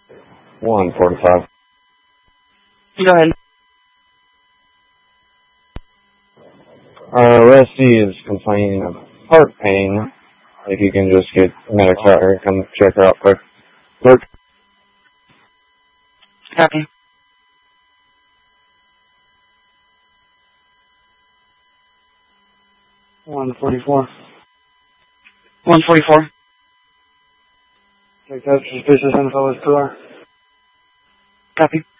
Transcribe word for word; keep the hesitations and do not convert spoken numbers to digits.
one forty-five. Go ahead. Uh, Rusty is complaining of heart pain. If you can just get medics out here, come check her out quick. Look. Copy. one forty-four. one forty-four. Take that suspicious info as to our. Copy.